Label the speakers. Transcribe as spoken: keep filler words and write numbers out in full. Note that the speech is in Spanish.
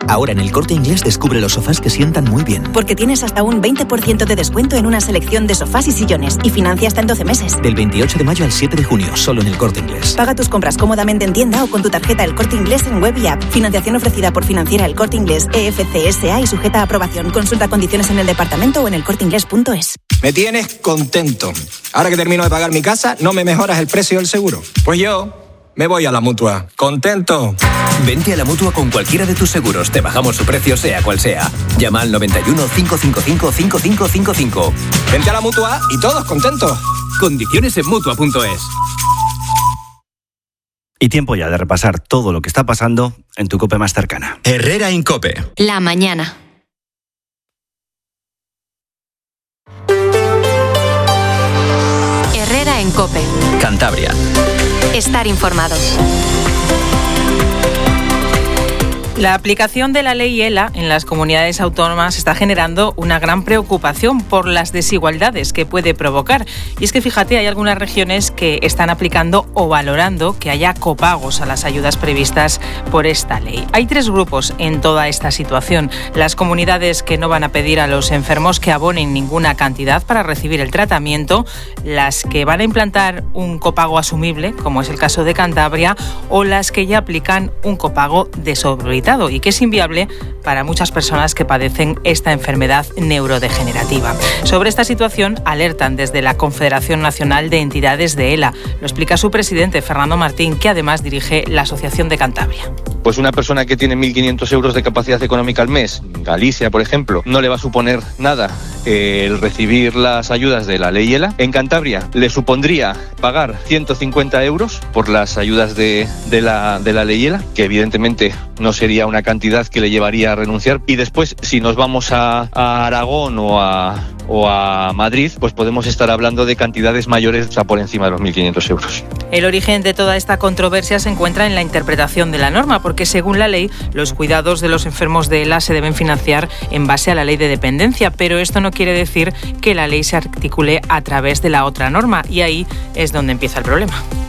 Speaker 1: Ahora en El Corte Inglés descubre los sofás que sientan muy bien.
Speaker 2: Porque tienes hasta un veinte por ciento de descuento en una selección de sofás y sillones y financia hasta en doce meses.
Speaker 1: Del veintiocho de mayo al siete de junio, solo en El Corte Inglés.
Speaker 2: Paga tus compras cómodamente en tienda o con tu tarjeta El Corte Inglés en web y app. Financiación ofrecida por Financiera El Corte Inglés E F C S A y sujeta a aprobación. Consulta condiciones en el departamento o en elcorteinglés punto es.
Speaker 3: Me tienes contento. Ahora que termino de pagar mi casa, ¿no me mejoras el precio del seguro? Pues yo me voy a la Mutua. ¿Contento?
Speaker 4: Vente a la Mutua con cualquiera de tus seguros. Te bajamos su precio, sea cual sea. Llama al noventa y uno, cinco cinco cinco, cinco cinco cinco cinco.
Speaker 3: Vente a la Mutua y todos contentos.
Speaker 4: Condiciones en Mutua punto es.
Speaker 5: Y tiempo ya de repasar todo lo que está pasando en tu COPE más cercana.
Speaker 6: Herrera Incope.
Speaker 7: La mañana. Herrera en COPE.
Speaker 6: Cantabria.
Speaker 7: Estar informado.
Speaker 8: La aplicación de la ley ELA en las comunidades autónomas está generando una gran preocupación por las desigualdades que puede provocar. Y es que fíjate, hay algunas regiones que están aplicando o valorando que haya copagos a las ayudas previstas por esta ley. Hay tres grupos en toda esta situación. Las comunidades que no van a pedir a los enfermos que abonen ninguna cantidad para recibir el tratamiento, las que van a implantar un copago asumible, como es el caso de Cantabria, o las que ya aplican un copago desorbitado y que es inviable para muchas personas que padecen esta enfermedad neurodegenerativa. Sobre esta situación alertan desde la Confederación Nacional de Entidades de ELA. Lo explica su presidente, Fernando Martín, que además dirige la Asociación de Cantabria.
Speaker 9: Pues una persona que tiene mil quinientos euros de capacidad económica al mes, Galicia, por ejemplo, no le va a suponer nada eh, el recibir las ayudas de la ley ELA. En Cantabria le supondría pagar ciento cincuenta euros por las ayudas de, de, la, de la ley ELA, que evidentemente no sería una cantidad que le llevaría a renunciar. Y después, si nos vamos a, a Aragón o a, o a Madrid, pues podemos estar hablando de cantidades mayores, o sea, por encima de los mil quinientos euros.
Speaker 8: El origen de toda esta controversia se encuentra en la interpretación de la norma, porque según la ley, los cuidados de los enfermos de ELA se deben financiar en base a la ley de dependencia, pero esto no quiere decir que la ley se articule a través de la otra norma, y ahí es donde empieza el problema.